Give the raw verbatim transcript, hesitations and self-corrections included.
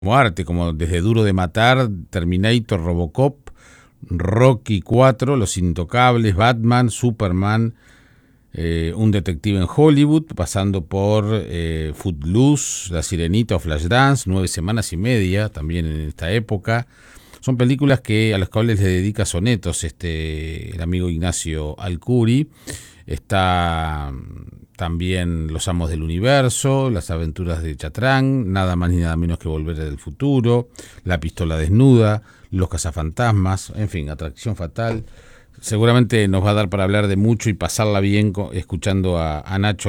como arte, como desde Duro de Matar, Terminator, Robocop, Rocky cuatro, Los Intocables, Batman, Superman, eh, Un detective en Hollywood, pasando por eh, Footloose, La Sirenita o Flashdance, Nueve semanas y media, también en esta época. Son películas que a las cuales le dedica sonetos este, el amigo Ignacio Alcuri. Está también Los Amos del Universo, Las Aventuras de Chatrán, Nada más ni nada menos que Volver del Futuro, La Pistola Desnuda, Los Cazafantasmas, en fin, Atracción Fatal. Seguramente nos va a dar para hablar de mucho y pasarla bien escuchando a, a Nacho